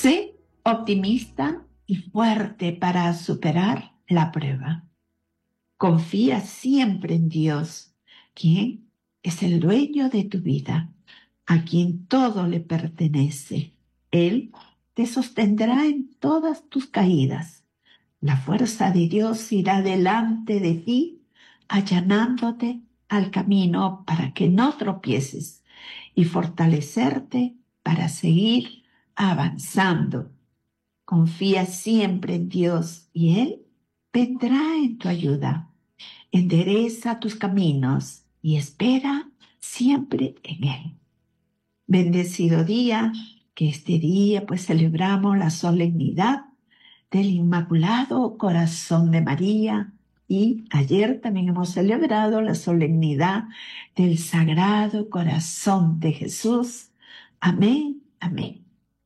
Sé optimista y fuerte para superar la prueba. Confía siempre en Dios, quien es el dueño de tu vida, a quien todo le pertenece. Él te sostendrá en todas tus caídas. La fuerza de Dios irá delante de ti, allanándote al camino para que no tropieces y fortalecerte para seguir avanzando. Confía siempre en Dios y Él vendrá en tu ayuda. Endereza tus caminos y espera siempre en Él. Bendecido día, que este día pues celebramos la solemnidad del Inmaculado Corazón de María y ayer también hemos celebrado la solemnidad del Sagrado Corazón de Jesús. Amén, amén.